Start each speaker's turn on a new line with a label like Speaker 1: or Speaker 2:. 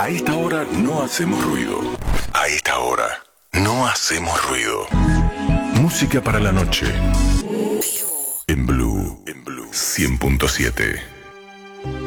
Speaker 1: A esta hora no hacemos ruido. A esta hora no hacemos ruido. Música para la noche. En Blue 100.7.